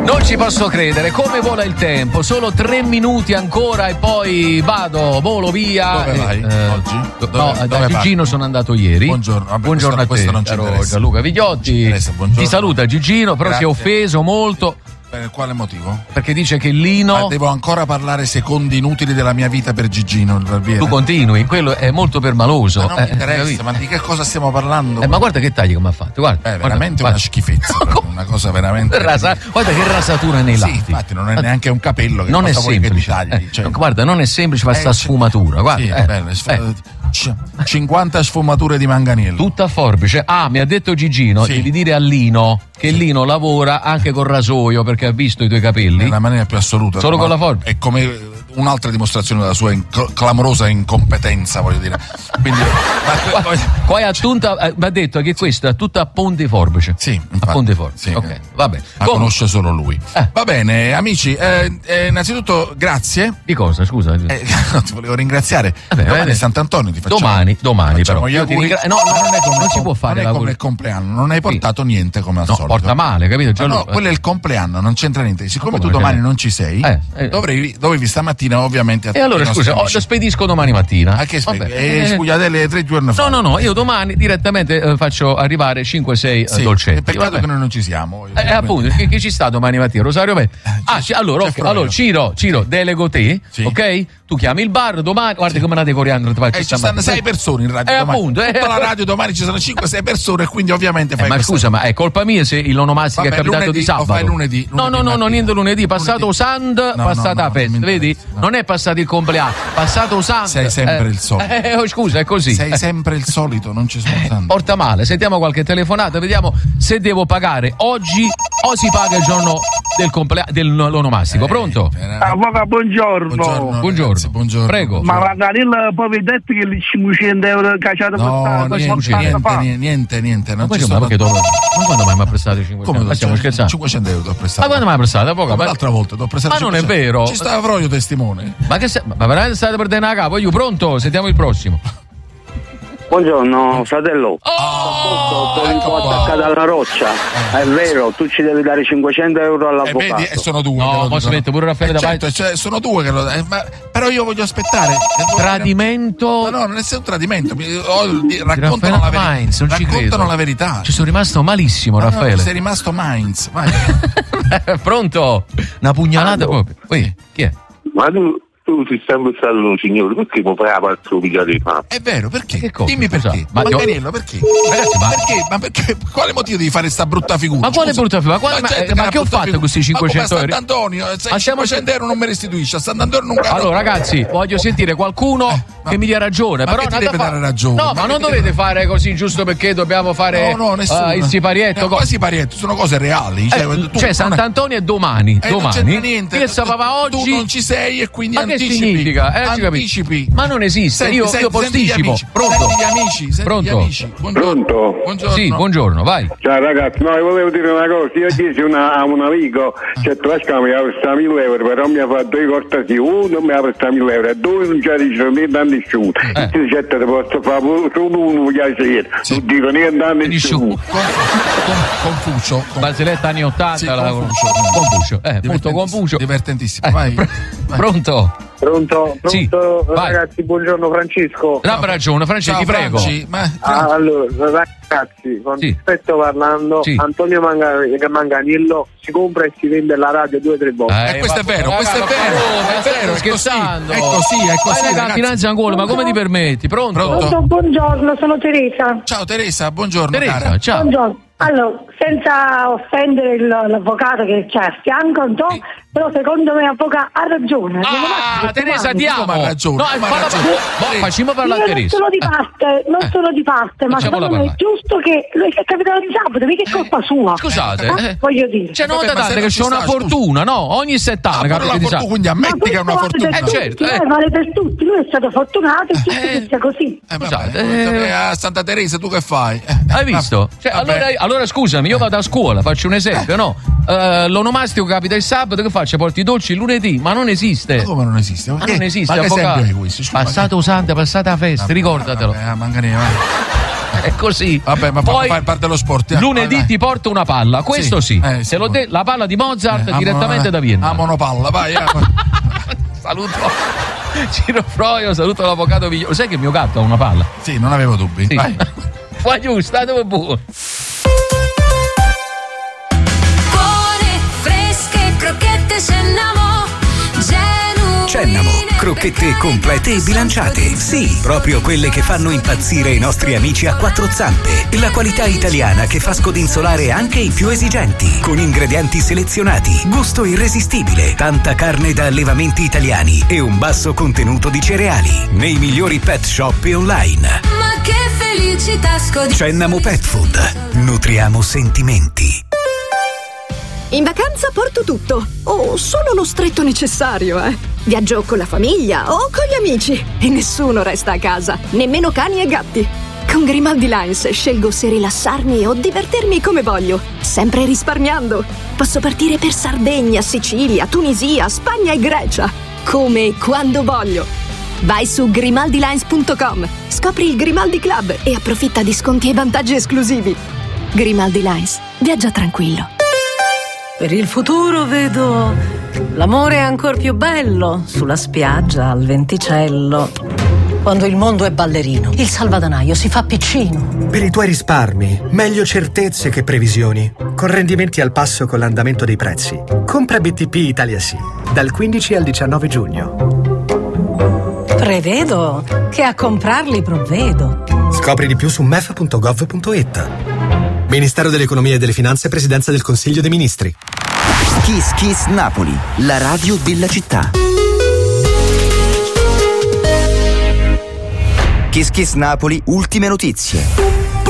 Non ci posso credere, come vola il tempo, solo 3 minuti ancora e poi volo via. Dove vai oggi? Da Gigino sono andato ieri. Buongiorno, buongiorno a te, questo non ci interessa. Gianluca Vigliotti. Ti saluta Gigino, però Grazie. si è offeso molto. Per quale motivo? Perché dice che Lino... Ma devo ancora parlare secondi inutili della mia vita per Gigino, il barbiere. Tu continui, quello è molto permaloso. Ma non mi interessa, ma di che cosa stiamo parlando? Ma guarda che tagli come ha fatto, guarda. Veramente guarda. Una schifezza, una cosa veramente... Guarda che rasatura nei lati. Sì, infatti non è neanche un capello che non è cosa vuoi che ti semplice. tagli, cioè. Guarda, non è semplice fare sta sfumatura, guarda. Sì, 50 sfumature di manganiello. Tutta a forbice. Mi ha detto Gigino, devi dire a Lino che Lino lavora anche col rasoio perché ha visto i tuoi capelli. Nella maniera più assoluta. Solo con la forbice. È come un'altra dimostrazione della sua clamorosa incompetenza, voglio dire. Quindi, poi mi ha detto che questo è tutto a ponte forbice. Sì, infatti, a ponte forbice. sì. Ok, vabbè. La conosce solo lui. Va bene, amici, innanzitutto grazie. Di cosa, scusa? Ti volevo ringraziare. Vabbè, domani è Sant'Antonio, ti facciamo. Domani però. Io non si può fare non è come il compleanno, non hai portato niente come al solito. Porta male, capito? No, quello è il compleanno, non c'entra niente. Siccome tu domani non ci sei, dovevi stamattina ovviamente. E allora scusa, lo spedisco domani mattina. A che spugliatelle 3 giorni fa? No, io domani direttamente faccio arrivare 5-6 dolcetti. Peccato che noi non ci siamo. Appunto, chi ci sta domani mattina? Rosario Bene. Allora Ciro, delego te, ok? Tu chiami il bar domani, guarda come una decoriandolo ti faccio. Ci stanno 6 persone in radio domani. Appunto, tutta la radio domani ci sono 5-6 persone e quindi ovviamente fai ma scusa, ma è colpa mia se il l'onomastico è capitato di sabato. Fai lunedì. No, niente lunedì, passato Sand, passata festa, vedi? Non è passato il compleanno, passato Sand. Sei sempre il solito. Scusa, è così. Sei sempre il solito, non ci sono tanti. Porta male, sentiamo qualche telefonata, vediamo se devo pagare oggi o si paga il giorno del compleanno dell'onomastico. Pronto? Avvocato, buongiorno. Ragazzi, buongiorno. Prego. Ma Manganello poi vi detto che gli 500 euro cacciato niente. Non ci sono. Ma quando mai mi ha prestato i 500 euro? Stiamo scherzando? 500 euro ti ho prestato. Ma quando mai ha prestato? L'altra volta ti ho prestato. Ma non è vero. Ci stava proprio testimone. Ma veramente state perdendo la capo? Io pronto? Sentiamo il prossimo. Buongiorno fratello, attaccato alla roccia, è vero, tu ci devi dare 500 euro all'avvocato. Vedi, sono due. No, posso mettere pure Raffaele davanti. Sono due che lo però io voglio aspettare. Tradimento. No, non è un tradimento. Raccontano la verità. Raccontano la verità. Ci sono rimasto malissimo, Raffaele. Sei rimasto Mainz. Vai. Pronto? Una pugnalata proprio. Chi è? Ma tu sei sempre stato un signore, perché mi fai la parte di fa? È vero, perché? Che cosa? Dimmi perché. Ma Manganiello, perché? Ragazzi, perché? Quale motivo devi fare sta brutta figura? Ma quale brutta figura? Ma che ho fatto questi 500 euro? Ma Sant'Antonio, 500 euro non mi restituisci, a Sant'Antonio non caro. Allora ragazzi, voglio sentire qualcuno che mi dia ragione. Ma però che ti deve dare ragione? No, ma non dovete fare così giusto perché dobbiamo fare il siparietto. Quasi siparietto, sono cose reali. Cioè Sant'Antonio è domani. Non c'entra niente. Che sapeva oggi? Tu non ci sei e quindi anticipi. Ma che significa? Anticipi. Ma non esiste, io posticipo. Pronto? Pronto? Buongiorno. Sì, buongiorno, vai. Ciao ragazzi, no, volevo dire una cosa, io chiesi a un amico, mi ha prestato 1.000 euro, però mi ha fatto due cortesie, uno mi ha prestato 1.000 euro, e due non c'è niente a nessuno. Ti posso fare solo uno piacere, non dico niente a nessuno. Confucio. Barzelletta anni 80. Sì, Confucio. Molto Confucio. Divertentissimo, vai. Pronto? Pronto? Sì, ragazzi, buongiorno Francesco. Abbia ragione, Francesco, ti prego. Allora, ragazzi, con rispetto parlando, Antonio Manganiello si compra e si vende la radio 2 o 3 volte. Questo è vero, è vero, scherzando. È così. La finanza ancora, ma come ti permetti? Pronto? Buongiorno, sono Teresa. Ciao Teresa, buongiorno. Teresa, ciao. Buongiorno. Allora, senza offendere l'avvocato che c'è a fianco, però secondo me l'avvocato ha ragione. Teresa, diamo. Ha ragione. Facciamo parlare a Teresa. Non sono di parte, ma secondo me è giusto che lui sia capitato di sabato, mica è colpa sua. Scusate, voglio dire. C'è nota tante che c'è una fortuna, no? Ogni 7 anni capita di sabato. Quindi ammetti che è una fortuna. Certo. Vale per tutti, lui è stato fortunato e giusto che sia così. A Santa Teresa tu che fai? Hai visto? Allora scusami, io vado a scuola, faccio un esempio, no? L'onomastico capita il sabato, che faccio? Porti i dolci il lunedì, ma non esiste. Ma come non esiste? Ma non esiste, ma che avvocato. esempio è questo? Passato usante, passata festa, ricordatelo. Manganiello. È così. Vabbè, ma poi fai parte dello sport. Lunedì ti porto una palla, questo sì. Se lo la palla di Mozart direttamente da Vienna. La monopalla, vai. Saluto Ciro Froio, saluto l'avvocato Vigliolo. Sai che il mio gatto ha una palla? Sì, non avevo dubbi. Sì. Vai. Qua giusto, dove buono. Buone, fresche, crocchette Cennamo. Cennamo, crocchette complete e bilanciate. Sì, proprio quelle che fanno impazzire i nostri amici a quattro zampe. La qualità italiana che fa scodinzolare anche i più esigenti. Con ingredienti selezionati, gusto irresistibile, tanta carne da allevamenti italiani e un basso contenuto di cereali. Nei migliori pet shop e online. Ma che felicità Cennamo Pet Food. Nutriamo sentimenti. In vacanza porto tutto, o solo lo stretto necessario, Viaggio con la famiglia o con gli amici e nessuno resta a casa, nemmeno cani e gatti. Con Grimaldi Lines scelgo se rilassarmi o divertirmi come voglio, sempre risparmiando. Posso partire per Sardegna, Sicilia, Tunisia, Spagna e Grecia, come e quando voglio. Vai su grimaldilines.com, scopri il Grimaldi Club e approfitta di sconti e vantaggi esclusivi. Grimaldi Lines, viaggia tranquillo. Per il futuro vedo l'amore ancor più bello sulla spiaggia al venticello. Quando il mondo è ballerino, il salvadanaio si fa piccino. Per i tuoi risparmi, meglio certezze che previsioni. Con rendimenti al passo con l'andamento dei prezzi. Compra BTP Italia Sì, dal 15 al 19 giugno. Prevedo che a comprarli provvedo. Scopri di più su mef.gov.it. Ministero dell'Economia e delle Finanze, Presidenza del Consiglio dei Ministri. Kiss Kiss Napoli, la radio della città. Kiss Kiss Napoli, ultime notizie.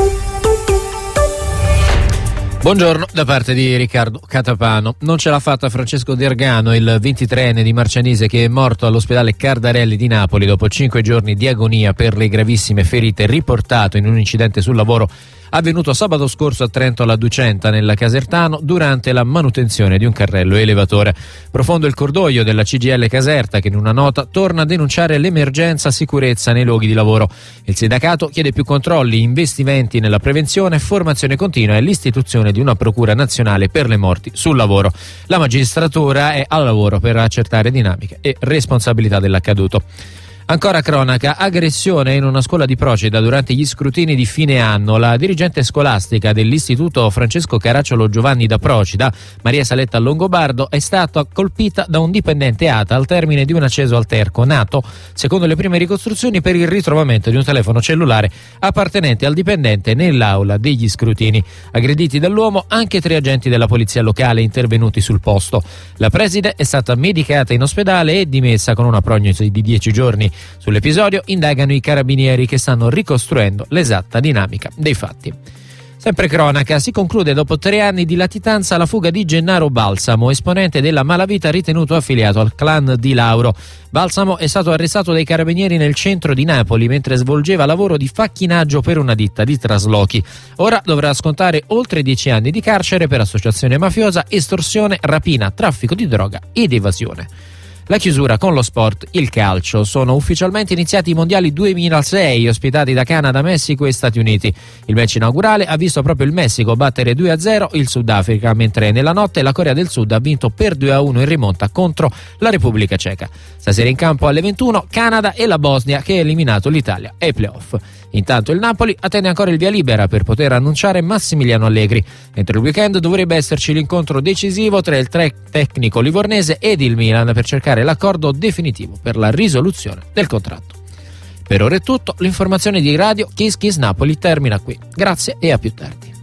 Buongiorno da parte di Riccardo Catapano. Non ce l'ha fatta Francesco Dergano, il 23enne di Marcianise che è morto all'ospedale Cardarelli di Napoli dopo 5 giorni di agonia per le gravissime ferite, riportato in un incidente sul lavoro avvenuto sabato scorso a Trento alla Ducenta nella Casertano durante la manutenzione di un carrello elevatore. Profondo il cordoglio della CGIL Caserta che in una nota torna a denunciare l'emergenza sicurezza nei luoghi di lavoro. Il sindacato chiede più controlli, investimenti nella prevenzione, formazione continua e l'istituzione di una procura nazionale per le morti sul lavoro. La magistratura è al lavoro per accertare dinamiche e responsabilità dell'accaduto. Ancora cronaca, aggressione in una scuola di Procida durante gli scrutini di fine anno. La dirigente scolastica dell'istituto Francesco Caracciolo Giovanni da Procida, Maria Saletta Longobardo, è stata colpita da un dipendente ATA al termine di un acceso alterco nato, secondo le prime ricostruzioni, per il ritrovamento di un telefono cellulare appartenente al dipendente nell'aula degli scrutini. Aggrediti dall'uomo anche 3 agenti della polizia locale intervenuti sul posto. La preside è stata medicata in ospedale e dimessa con una prognosi di 10 giorni. Sull'episodio indagano i carabinieri che stanno ricostruendo l'esatta dinamica dei fatti. Sempre cronaca, si conclude dopo 3 anni di latitanza la fuga di Gennaro Balsamo, esponente della malavita ritenuto affiliato al clan di Lauro. Balsamo è stato arrestato dai carabinieri nel centro di Napoli mentre svolgeva lavoro di facchinaggio per una ditta di traslochi. Ora dovrà scontare oltre 10 anni di carcere per associazione mafiosa, estorsione, rapina, traffico di droga ed evasione. La chiusura con lo sport, il calcio. Sono ufficialmente iniziati i mondiali 2006 ospitati da Canada, Messico e Stati Uniti. Il match inaugurale ha visto proprio il Messico battere 2-0 il Sudafrica, mentre nella notte la Corea del Sud ha vinto per 2-1 in rimonta contro la Repubblica Ceca. Stasera in campo alle 21 Canada e la Bosnia che ha eliminato l'Italia ai playoff. Intanto il Napoli attende ancora il via libera per poter annunciare Massimiliano Allegri. Entro il weekend dovrebbe esserci l'incontro decisivo tra il tecnico livornese ed il Milan per cercare l'accordo definitivo per la risoluzione del contratto. Per ora è tutto, l'informazione di Radio Kiss Kiss Napoli termina qui. Grazie e a più tardi.